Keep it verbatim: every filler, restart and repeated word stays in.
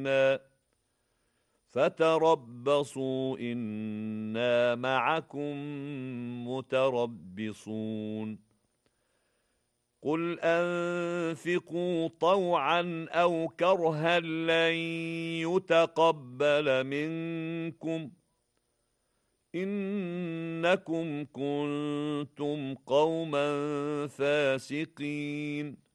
أليما فتربصوا إنا معكم متربصون قل أنفقوا طوعا أو كرها لن يتقبل منكم إنكم كنتم قوما فاسقين